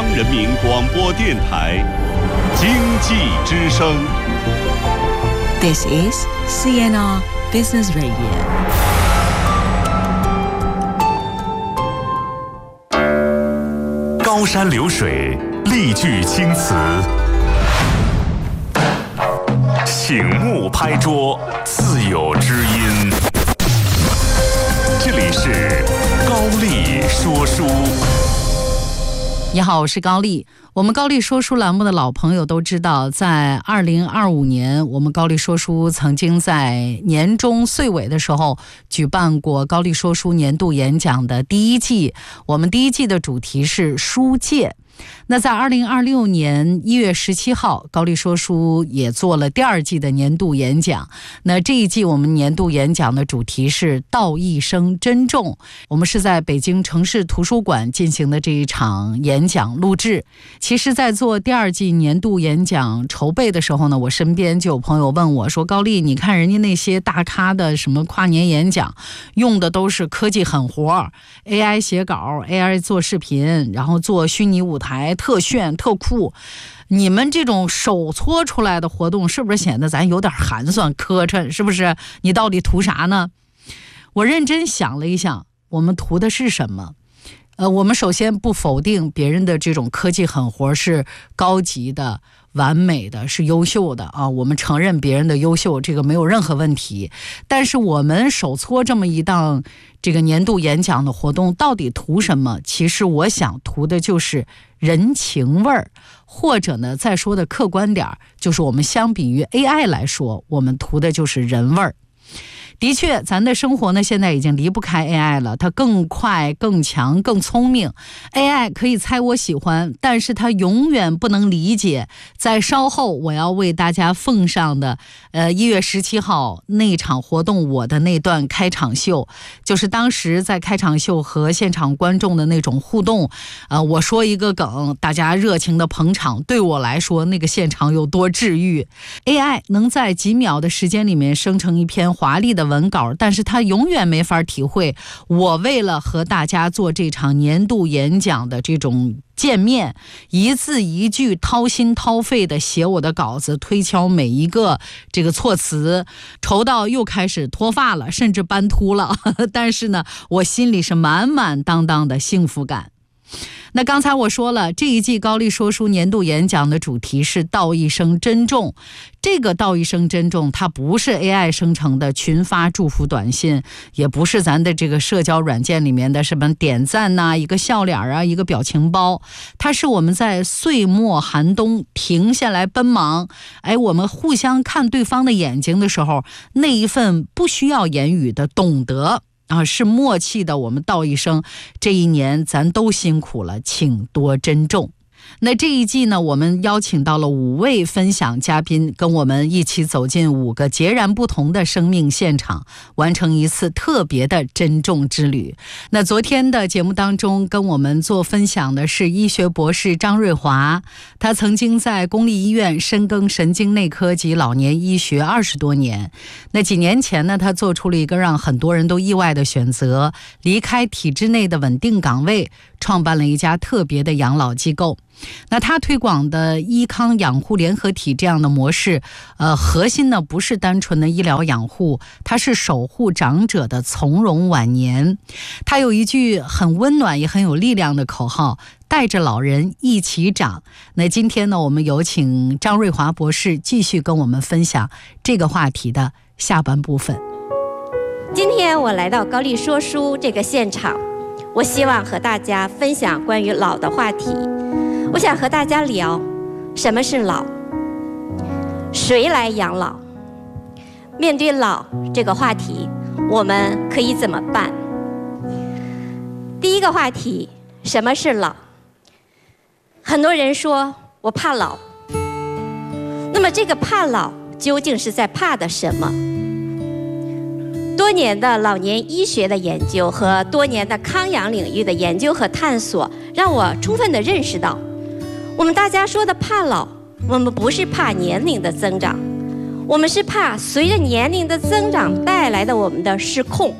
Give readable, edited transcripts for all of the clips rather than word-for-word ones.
央人民广播电台经济之声。 This is CNR Business Radio。 高山流水，丽句青词，醒目拍桌，自有知音。这里是高丽说书。 你好，我是高丽。我们高丽说书栏目的老朋友都知道，在2025年，我们高丽说书曾经在年终岁尾的时候举办过高丽说书年度演讲的第一季。我们第一季的主题是书界。那在2026年1月17号，高丽说书也做了第二季的年度演讲。那这一季我们年度演讲的主题是道一生珍重。我们是在北京城市图书馆进行的这一场演讲录制。其实在做第二季年度演讲筹备的时候呢，我身边就有朋友问我说，高丽，你看人家那些大咖的什么跨年演讲用的都是科技狠活， AI 写稿， AI 做视频，然后做虚拟舞台，特炫特酷，你们这种手搓出来的活动是不是显得咱有点寒酸磕碜？是不是？你到底图啥呢？我认真想了一想，我们图的是什么？我们首先不否定别人的这种科技狠活是高级的、完美的，是优秀的啊，我们承认别人的优秀，这个没有任何问题。但是我们手搓这么一档这个年度演讲的活动，到底图什么？其实我想图的就是人情味儿，或者呢，再说的客观点，就是我们相比于 AI 来说，我们图的就是人味儿。的确，咱的生活呢，现在已经离不开 AI 了，它更快、更强、更聪明。AI 可以猜我喜欢，但是它永远不能理解。在稍后我要为大家奉上的1月17号那场活动，我的那段开场秀，就是当时在开场秀和现场观众的那种互动。我说一个梗，大家热情的捧场，对我来说那个现场有多治愈。AI 能在几秒的时间里面生成一篇华丽的文稿，但是他永远没法体会我为了和大家做这场年度演讲的这种见面，一字一句掏心掏肺的写我的稿子，推敲每一个这个措辞，愁到又开始脱发了，甚至斑秃了。但是呢，我心里是满满当当的幸福感。那刚才我说了，这一季高丽说书年度演讲的主题是道一生珍重。这个道一生珍重，它不是 AI 生成的群发祝福短信，也不是咱的这个社交软件里面的什么点赞呐、一个笑脸啊、一个表情包，它是我们在岁末寒冬停下来奔忙，我们互相看对方的眼睛的时候，那一份不需要言语的懂得是默契的，我们道一声，这一年咱都辛苦了，请多珍重。那这一季呢，我们邀请到了5位分享嘉宾，跟我们一起走进5个截然不同的生命现场，完成一次特别的珍重之旅。那昨天的节目当中跟我们做分享的是医学博士张瑞华，他曾经在公立医院深耕神经内科及老年医学20多年。那几年前呢，他做出了一个让很多人都意外的选择，离开体制内的稳定岗位，创办了一家特别的养老机构。那他推广的医康养护联合体这样的模式，核心呢不是单纯的医疗养护，它是守护长者的从容晚年。他有一句很温暖也很有力量的口号，带着老人一起长。那今天呢，我们有请张瑞华博士继续跟我们分享这个话题的下半部分。 今天我来到高丽说书这个现场，我希望和大家分享关于老的话题。我想和大家聊什么是老，谁来养老，面对老这个话题我们可以怎么办。第一个话题，什么是老？很多人说我怕老，那么这个怕老究竟是在怕的什么？多年的老年医学的研究和多年的康养领域的研究和探索，让我充分地认识到，我们大家说的怕老，我们不是怕年龄的增长，我们是怕随着年龄的增长带来的我们的失控，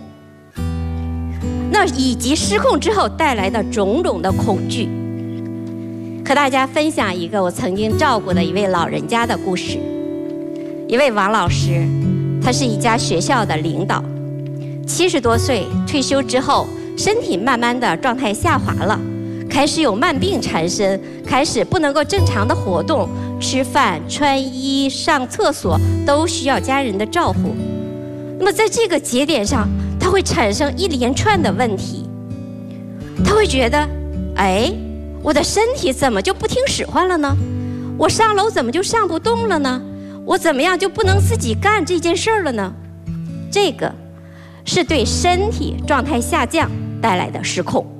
那以及失控之后带来的种种的恐惧。 和大家分享一个我曾经照顾的一位老人家的故事。一位王老师，他是一家学校的领导，70多岁退休之后，身体慢慢的状态下滑了，开始有慢病缠身，开始不能够正常的活动，吃饭、穿衣、上厕所都需要家人的照顾。那么在这个节点上，他会产生一连串的问题。他会觉得，我的身体怎么就不听使唤了呢？我上楼怎么就上不动了呢？我怎么样就不能自己干这件事儿了呢？这个是对身体状态下降带来的失控。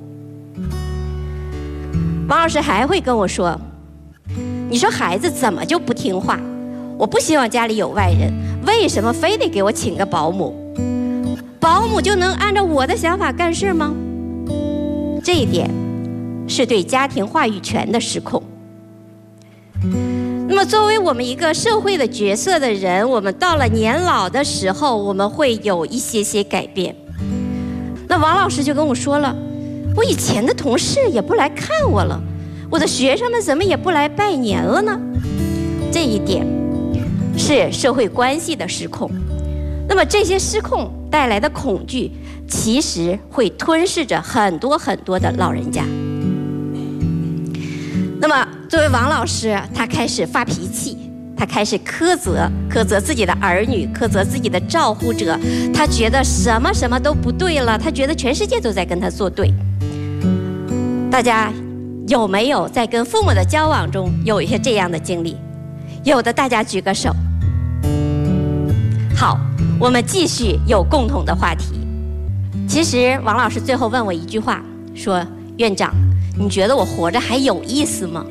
王老师还会跟我说，你说孩子怎么就不听话？我不希望家里有外人，为什么非得给我请个保姆？保姆就能按照我的想法干事吗？这一点是对家庭话语权的失控。那么作为我们一个社会的角色的人，我们到了年老的时候，我们会有一些改变。那王老师就跟我说了，我以前的同事也不来看我了，我的学生们怎么也不来拜年了呢？这一点是社会关系的失控。那么这些失控带来的恐惧，其实会吞噬着很多的老人家。那么作为王老师，他开始发脾气，他开始苛责自己的儿女，苛责自己的照护者，他觉得什么都不对了，他觉得全世界都在跟他作对。大家有没有在跟父母的交往中有一些这样的经历？有的大家举个手。好，我们继续有共同的话题。其实王老师最后问我一句话，说，院长，你觉得我活着还有意思吗？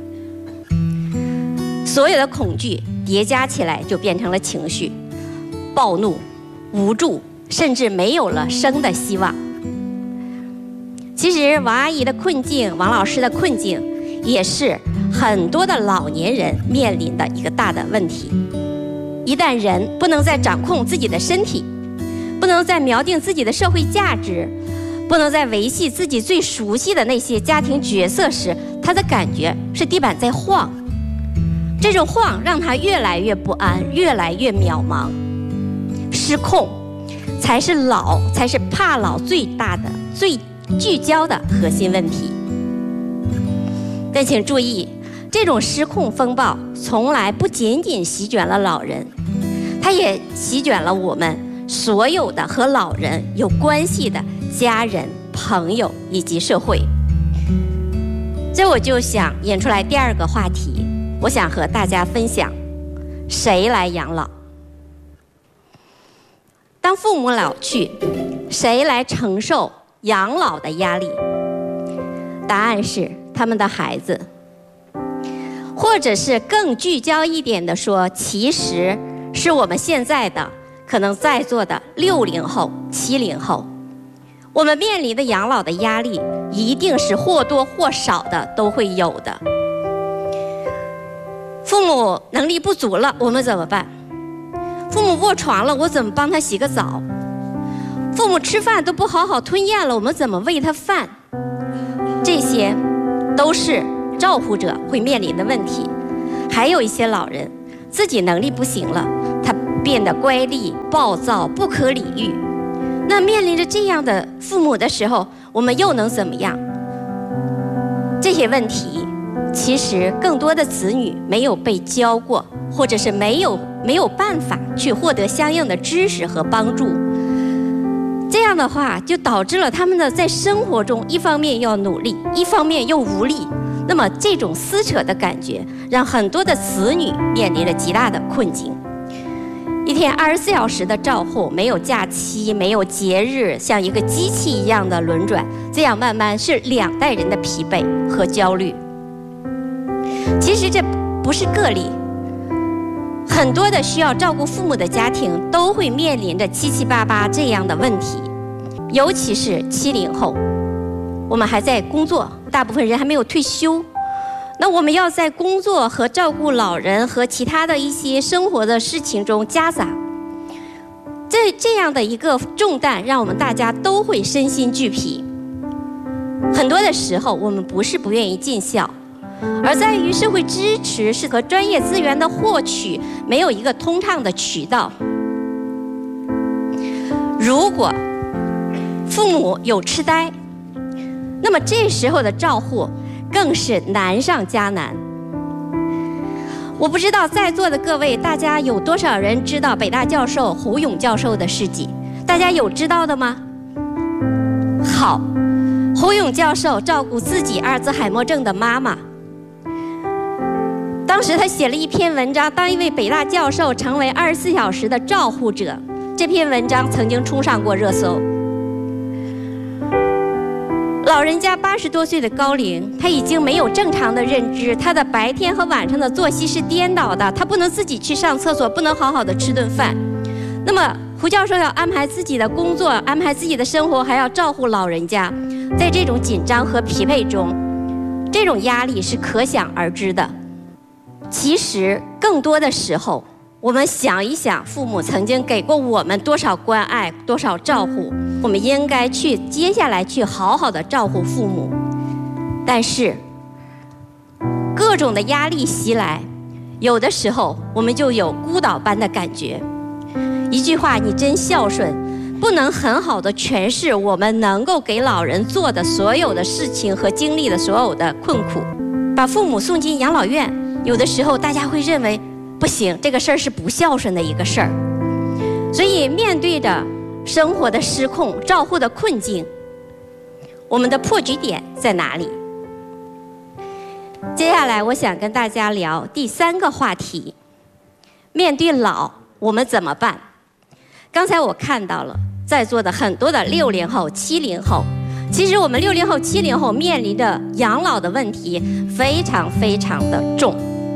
所有的恐惧叠加起来就变成了情绪，暴怒、无助，甚至没有了生的希望。其实王阿姨的困境，王老师的困境，也是很多的老年人面临的一个大的问题。一旦人不能再掌控自己的身体，不能再锚定自己的社会价值，不能再维系自己最熟悉的那些家庭角色时，他的感觉是地板在晃。这种晃让他越来越不安，越来越渺茫。失控才是怕老最大的、最聚焦的核心问题。但请注意，这种失控风暴从来不仅仅席卷了老人，它也席卷了我们所有的和老人有关系的家人、朋友以及社会。这我就想引出来第二个话题，我想和大家分享，谁来养老？当父母老去，谁来承受养老的压力？答案是他们的孩子。或者是更聚焦一点的说，其实是我们现在的可能在座的60后、70后，我们面临的养老的压力一定是或多或少的都会有的。父母能力不足了，我们怎么办？父母卧床了，我怎么帮他洗个澡？父母吃饭都不好好吞咽了，我们怎么喂他饭？这些都是照护者会面临的问题。还有一些老人自己能力不行了，他变得乖戾、暴躁、不可理喻。那面临着这样的父母的时候，我们又能怎么样？这些问题其实更多的子女没有被教过，或者是没有办法去获得相应的知识和帮助。这样的话就导致了他们的在生活中一方面要努力，一方面又无力。那么这种撕扯的感觉让很多的子女面临着极大的困境。一天24小时的照护，没有假期，没有节日，像一个机器一样的轮转，这样慢慢是2代人的疲惫和焦虑。其实这不是个例，很多的需要照顾父母的家庭都会面临着七七八八这样的问题，尤其是70后，我们还在工作，大部分人还没有退休。那我们要在工作和照顾老人和其他的一些生活的事情中夹杂，这样的一个重担让我们大家都会身心俱疲。很多的时候我们不是不愿意尽孝， 而在于社会支持是和专业资源的获取没有一个通畅的渠道。如果父母有痴呆，那么这时候的照护更是难上加难。我不知道在座的各位，大家有多少人知道北大教授胡勇教授的事迹？大家有知道的吗？好，胡勇教授照顾自己阿尔兹海默症的妈妈，当时他写了一篇文章，当一位北大教授成为24小时的照护者，这篇文章曾经冲上过热搜。老人家80多岁的高龄，他已经没有正常的认知，他的白天和晚上的作息是颠倒的，他不能自己去上厕所，不能好好的吃顿饭。那么胡教授要安排自己的工作，安排自己的生活，还要照顾老人家，在这种紧张和疲惫中，这种压力是可想而知的。其实更多的时候，我们想一想，父母曾经给过我们多少关爱，多少照顾，我们应该接下来去好好的照顾父母。但是各种的压力袭来，有的时候我们就有孤岛般的感觉。一句话，你真孝顺，不能很好的诠释我们能够给老人做的所有的事情和经历的所有的困苦。把父母送进养老院，有的时候大家会认为不行，这个事儿是不孝顺的一个事儿。所以面对着生活的失控、照护的困境，我们的破局点在哪里？接下来我想跟大家聊第3个话题：面对老，我们怎么办？刚才我看到了在座的很多的60后、70后，其实我们60后、70后面临着养老的问题非常非常的重。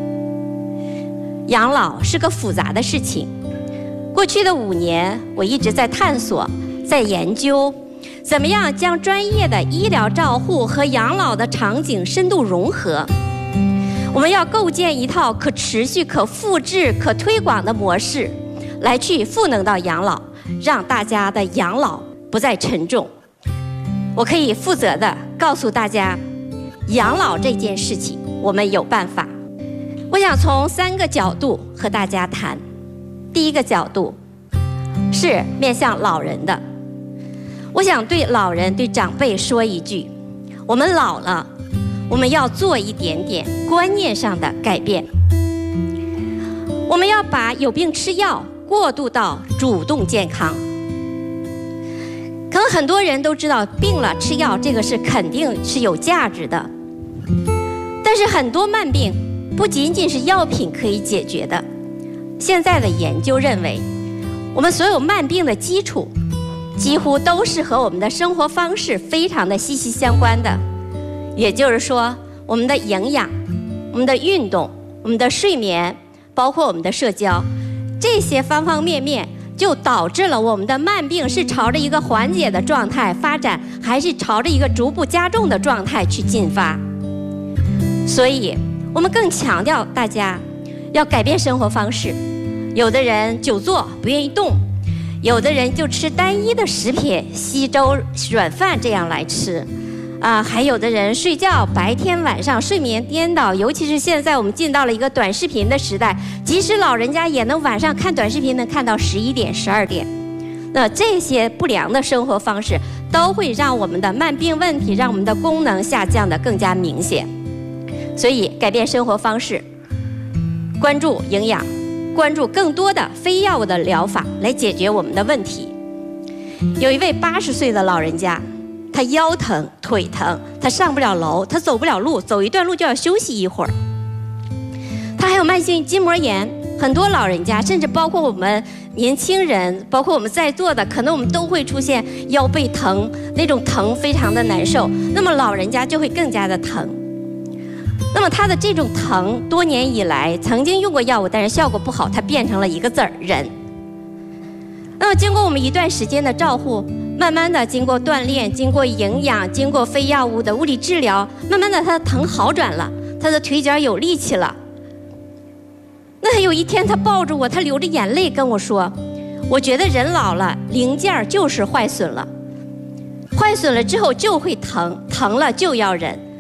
养老是个复杂的事情。过去的5年，我一直在探索，在研究，怎么样将专业的医疗照护和养老的场景深度融合。我们要构建一套可持续、可复制、可推广的模式，来去赋能到养老，让大家的养老不再沉重。我可以负责的告诉大家，养老这件事情我们有办法。我想从3个角度和大家谈。第一个角度是面向老人的，我想对老人、对长辈说一句：我们老了，我们要做一点点观念上的改变。我们要把有病吃药过渡到主动健康。可能很多人都知道，病了吃药这个是肯定是有价值的，但是很多慢病不仅仅是药品可以解决的。现在的研究认为，我们所有慢病的基础几乎都是和我们的生活方式非常的息息相关的。也就是说，我们的营养、我们的运动、我们的睡眠，包括我们的社交，这些方方面面就导致了我们的慢病是朝着一个缓解的状态发展，还是朝着一个逐步加重的状态去进发。所以我们更强调大家要改变生活方式。有的人久坐不愿意动，有的人就吃单一的食品，稀粥软饭这样来吃，还有的人睡觉白天晚上睡眠颠倒，尤其是现在我们进到了一个短视频的时代，即使老人家也能晚上看短视频，能看到11点、12点。那这些不良的生活方式都会让我们的慢病问题，让我们的功能下降得更加明显。所以改变生活方式，关注营养，关注更多的非药物的疗法来解决我们的问题。有一位80岁的老人家，他腰疼腿疼，他上不了楼，他走不了路，走一段路就要休息一会儿。他还有慢性筋膜炎，很多老人家甚至包括我们年轻人，包括我们在座的，可能我们都会出现腰背疼，那种疼非常的难受，那么老人家就会更加的疼。那么他的这种疼多年以来曾经用过药物，但是效果不好，他变成了一个字儿忍。那么经过我们一段时间的照护，慢慢的经过锻炼，经过营养，经过非药物的物理治疗，慢慢的他的疼好转了，他的腿脚有力气了。那有一天他抱着我，他流着眼泪跟我说，我觉得人老了零件就是坏损了，坏损了之后就会疼，疼了就要忍，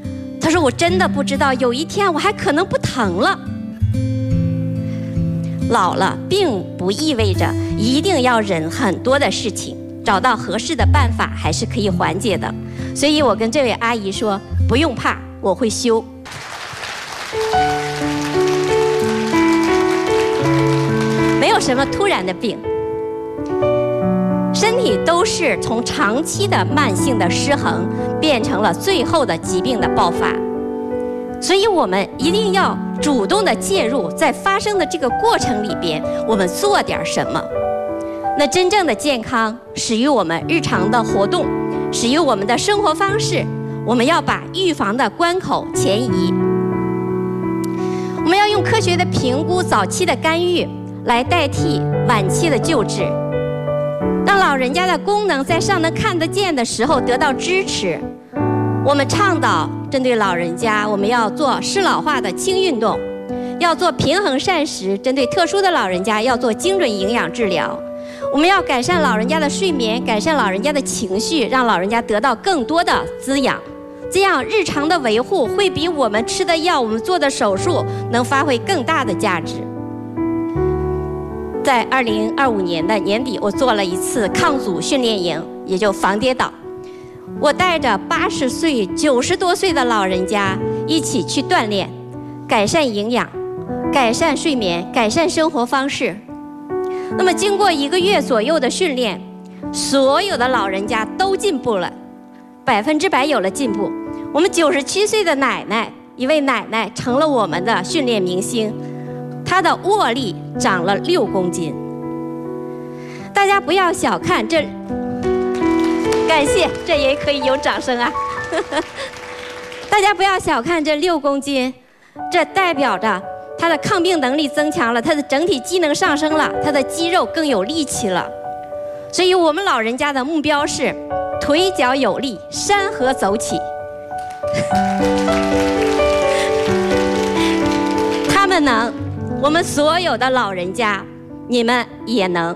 他说我真的不知道，有一天我还可能不疼了。老了并不意味着一定要忍很多的事情，找到合适的办法还是可以缓解的。所以我跟这位阿姨说，不用怕，我会修。没有什么突然的病，身体都是从长期的慢性的失衡变成了最后的疾病的爆发。所以我们一定要主动的介入，在发生的这个过程里边，我们做点什么。那真正的健康始于我们日常的活动，始于我们的生活方式。我们要把预防的关口前移，我们要用科学的评估、早期的干预来代替晚期的救治，让老人家的功能在尚能看得见的时候得到支持。我们倡导针对老人家，我们要做适老化的轻运动，要做平衡膳食，针对特殊的老人家要做精准营养治疗。我们要改善老人家的睡眠，改善老人家的情绪，让老人家得到更多的滋养。这样日常的维护会比我们吃的药、我们做的手术能发挥更大的价值。在2025年的年底，我做了一次抗阻训练营，也就防跌倒。我带着80岁、90多岁的老人家一起去锻炼，改善营养，改善睡眠，改善生活方式。那么经过1个月左右的训练，所有的老人家都进步了，100%有了进步。我们97岁的奶奶，一位奶奶成了我们的训练明星，她的握力长了6公斤。大家不要小看这，感谢，这也可以有掌声啊！大家不要小看这6公斤，这代表着她的抗病能力增强了，她的整体机能上升了，她的肌肉更有力气了。所以我们老人家的目标是腿脚有力，山河走起。他们能，我们所有的老人家，你们也能。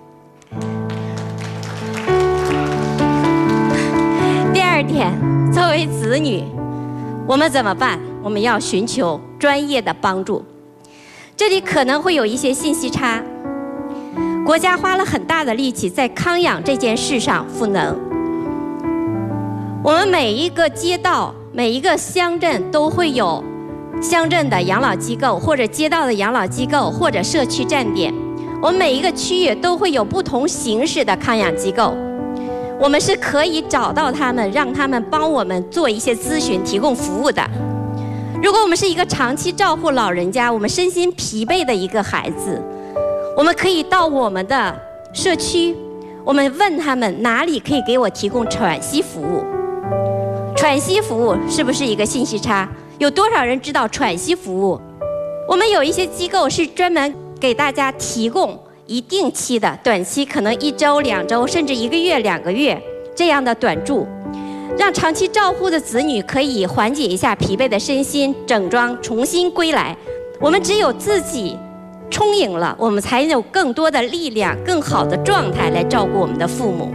第2点，作为子女，我们怎么办？我们要寻求专业的帮助。这里可能会有一些信息差。国家花了很大的力气在康养这件事上赋能。我们每一个街道、每一个乡镇都会有乡镇的养老机构，或者街道的养老机构，或者社区站点。我们每一个区域都会有不同形式的康养机构，我们是可以找到他们，让他们帮我们做一些咨询，提供服务的。如果我们是一个长期照顾老人家，我们身心疲惫的一个孩子，我们可以到我们的社区，我们问他们哪里可以给我提供喘息服务。喘息服务是不是一个信息差？有多少人知道喘息服务？我们有一些机构是专门给大家提供一定期的、短期，可能1周、2周，甚至1个月、2个月这样的短住，让长期照护的子女可以缓解一下疲惫的身心，整装重新归来。我们只有自己充盈了，我们才有更多的力量、更好的状态来照顾我们的父母。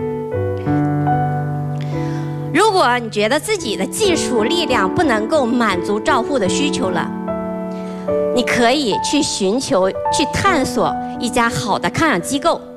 如果你觉得自己的技术力量不能够满足照护的需求了，你可以去寻求、去探索一家好的康养机构。